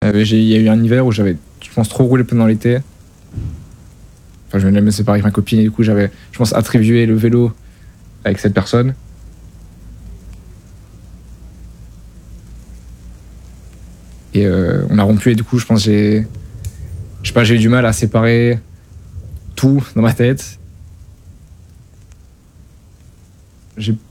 Il y a eu un hiver où j'avais, je pense, trop roulé pendant l'été. Enfin, je venais de me séparer avec ma copine et du coup, j'avais, je pense, attribué le vélo avec cette personne. Et on a rompu et du coup, je pense, je sais pas, j'ai eu du mal à séparer tout dans ma tête. J'ai